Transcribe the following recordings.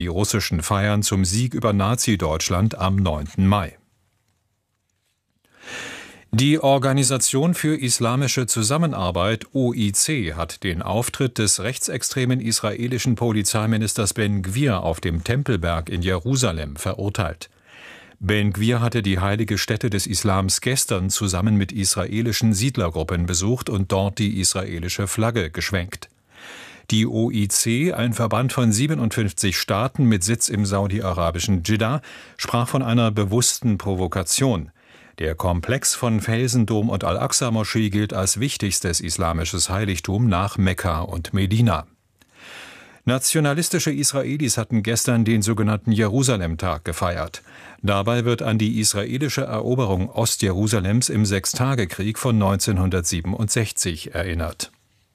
die russischen Feiern zum Sieg über Nazi-Deutschland am 9. Mai. Die Organisation für Islamische Zusammenarbeit OIC hat den Auftritt des rechtsextremen israelischen Polizeiministers Ben Gvir auf dem Tempelberg in Jerusalem verurteilt. Ben Gvir hatte die heilige Stätte des Islams gestern zusammen mit israelischen Siedlergruppen besucht und dort die israelische Flagge geschwenkt. Die OIC, ein Verband von 57 Staaten mit Sitz im saudi-arabischen Dschidda, sprach von einer bewussten Provokation. Der Komplex von Felsendom und Al-Aqsa-Moschee gilt als wichtigstes islamisches Heiligtum nach Mekka und Medina. Nationalistische Israelis hatten gestern den sogenannten Jerusalem-Tag gefeiert. Dabei wird an die israelische Eroberung Ostjerusalems im Sechstagekrieg von 1967 erinnert.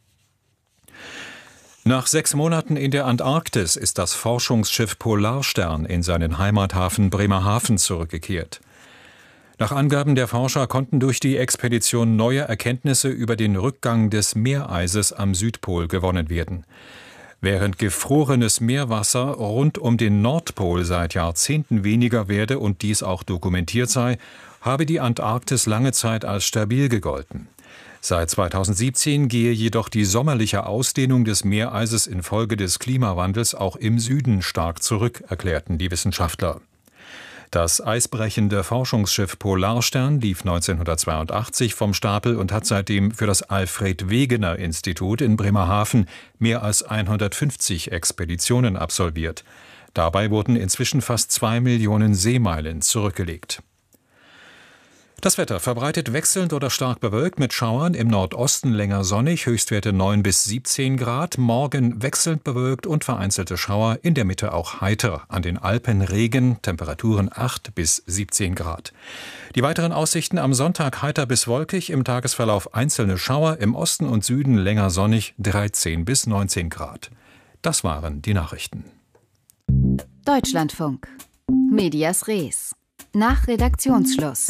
Nach 6 Monaten in der Antarktis ist das Forschungsschiff Polarstern in seinen Heimathafen Bremerhaven zurückgekehrt. Nach Angaben der Forscher konnten durch die Expedition neue Erkenntnisse über den Rückgang des Meereises am Südpol gewonnen werden. Während gefrorenes Meerwasser rund um den Nordpol seit Jahrzehnten weniger werde und dies auch dokumentiert sei, habe die Antarktis lange Zeit als stabil gegolten. Seit 2017 gehe jedoch die sommerliche Ausdehnung des Meereises infolge des Klimawandels auch im Süden stark zurück, erklärten die Wissenschaftler. Das eisbrechende Forschungsschiff Polarstern lief 1982 vom Stapel und hat seitdem für das Alfred-Wegener-Institut in Bremerhaven mehr als 150 Expeditionen absolviert. Dabei wurden inzwischen fast 2 Millionen Seemeilen zurückgelegt. Das Wetter verbreitet wechselnd oder stark bewölkt mit Schauern, im Nordosten länger sonnig, Höchstwerte 9 bis 17 Grad, morgen wechselnd bewölkt und vereinzelte Schauer, in der Mitte auch heiter, an den Alpen Regen, Temperaturen 8 bis 17 Grad. Die weiteren Aussichten am Sonntag heiter bis wolkig, im Tagesverlauf einzelne Schauer, im Osten und Süden länger sonnig, 13 bis 19 Grad. Das waren die Nachrichten. Deutschlandfunk. Medias Res. Nach Redaktionsschluss.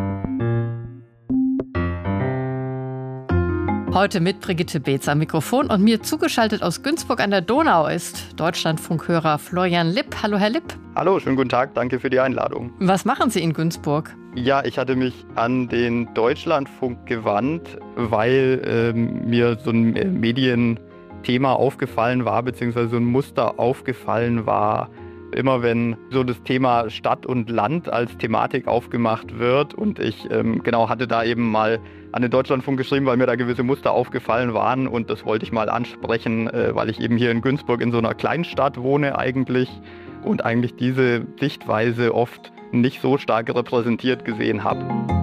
Heute mit Brigitte Beetz am Mikrofon und mir zugeschaltet aus Günzburg an der Donau ist Deutschlandfunkhörer Florian Lipp. Hallo, Herr Lipp. Hallo, schönen guten Tag, danke für die Einladung. Was machen Sie in Günzburg? Ja, ich hatte mich an den Deutschlandfunk gewandt, weil mir so ein Medienthema aufgefallen war, beziehungsweise so ein Muster aufgefallen war. Immer wenn so das Thema Stadt und Land als Thematik aufgemacht wird und ich hatte da eben mal an den Deutschlandfunk geschrieben, weil mir da gewisse Muster aufgefallen waren und das wollte ich mal ansprechen, weil ich eben hier in Günzburg in so einer Kleinstadt wohne eigentlich und eigentlich diese Sichtweise oft nicht so stark repräsentiert gesehen habe.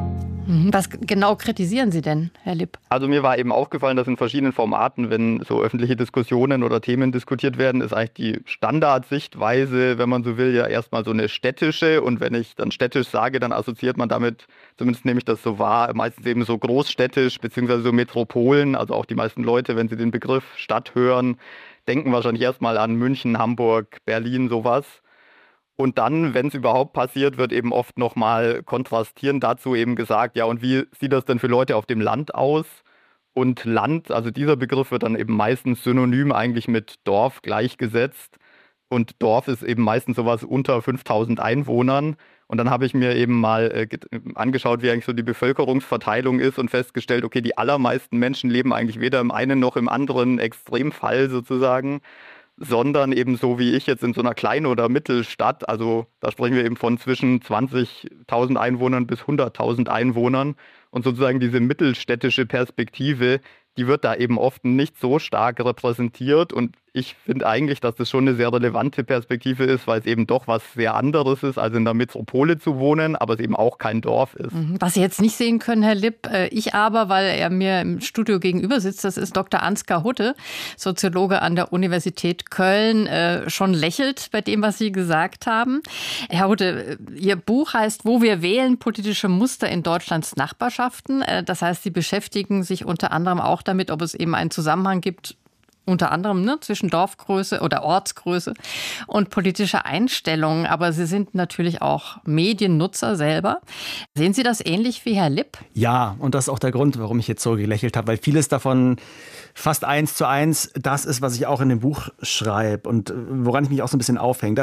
Was genau kritisieren Sie denn, Herr Lipp? Also mir war eben aufgefallen, dass in verschiedenen Formaten, wenn so öffentliche Diskussionen oder Themen diskutiert werden, ist eigentlich die Standardsichtweise, wenn man so will, ja erstmal so eine städtische. Und wenn ich dann städtisch sage, dann assoziiert man damit, zumindest nehme ich das so wahr, meistens eben so großstädtisch beziehungsweise so Metropolen. Also auch die meisten Leute, wenn sie den Begriff Stadt hören, denken wahrscheinlich erstmal an München, Hamburg, Berlin, sowas. Und dann, wenn es überhaupt passiert, wird eben oft nochmal kontrastierend dazu eben gesagt, ja, und wie sieht das denn für Leute auf dem Land aus? Und Land, also dieser Begriff wird dann eben meistens synonym eigentlich mit Dorf gleichgesetzt. Und Dorf ist eben meistens sowas unter 5000 Einwohnern. Und dann habe ich mir eben mal angeschaut, wie eigentlich so die Bevölkerungsverteilung ist und festgestellt, okay, die allermeisten Menschen leben eigentlich weder im einen noch im anderen Extremfall sozusagen, sondern eben so wie ich jetzt in so einer Klein- oder Mittelstadt, also da sprechen wir eben von zwischen 20.000 Einwohnern bis 100.000 Einwohnern und sozusagen diese mittelstädtische Perspektive, die wird da eben oft nicht so stark repräsentiert und ich finde eigentlich, dass das schon eine sehr relevante Perspektive ist, weil es eben doch was sehr anderes ist, als in der Metropole zu wohnen, aber es eben auch kein Dorf ist. Was Sie jetzt nicht sehen können, Herr Lipp, ich aber, weil er mir im Studio gegenüber sitzt, das ist Dr. Ansgar Hutte, Soziologe an der Universität Köln, schon lächelt bei dem, was Sie gesagt haben. Herr Hutte, Ihr Buch heißt Wo wir wählen, politische Muster in Deutschlands Nachbarschaften. Das heißt, Sie beschäftigen sich unter anderem auch damit, ob es eben einen Zusammenhang gibt unter anderem zwischen Dorfgröße oder Ortsgröße und politischer Einstellung. Aber Sie sind natürlich auch Mediennutzer selber. Sehen Sie das ähnlich wie Herr Lipp? Ja, und das ist auch der Grund, warum ich jetzt so gelächelt habe, weil vieles davon fast 1:1 das ist, was ich auch in dem Buch schreibe und woran ich mich auch so ein bisschen aufhänge.